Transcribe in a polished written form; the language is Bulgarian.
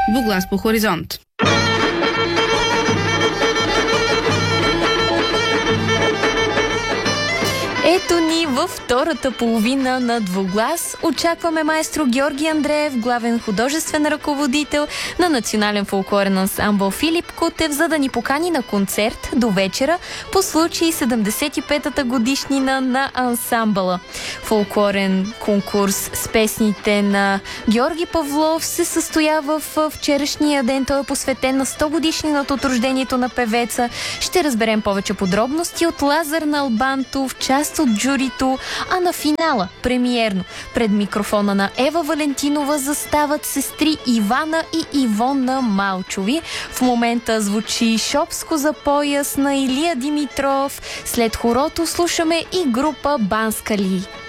Двуглас по хоризонт. Ето ни във втората половина на Двуглас. Очакваме маестро Георги Андреев, главен художествен ръководител на Национален фолклорен ансамбъл Филип Кутев, за да ни покани на концерт до вечера по случай 75-та годишнина на ансамбъла. Фолклорен конкурс с песните на Георги Павлов се състоя в вчерашния ден. Той е посветен на 100 годишнината от рождението на певеца. Ще разберем повече подробности от Лазар Налбантов, част от журито, а на финала, премиерно, пред микрофона на Ева Валентинова застават сестри Ивана и Ивона Малчови. В момента звучи Шопско за пояс на Илия Димитров. След хорото слушаме и група Банскали.